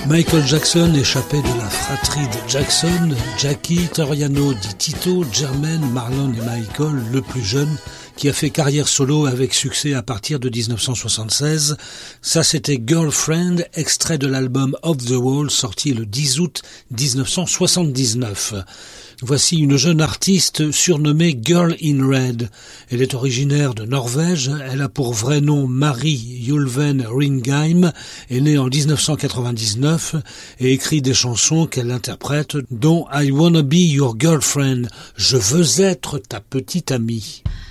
Michael Jackson échappait de la fratrie de Jackson, Jackie, Toriano dit Tito, Jermaine, Marlon et Michael, le plus jeune, qui a fait carrière solo avec succès à partir de 1976. Ça, c'était Girlfriend, extrait de l'album Off the Wall, sorti le 10 août 1979. Voici une jeune artiste surnommée Girl in Red. Elle est originaire de Norvège. Elle a pour vrai nom Marie Julven Ringheim, est née en 1999 et écrit des chansons qu'elle interprète, dont I Wanna Be Your Girlfriend, je veux être ta petite amie.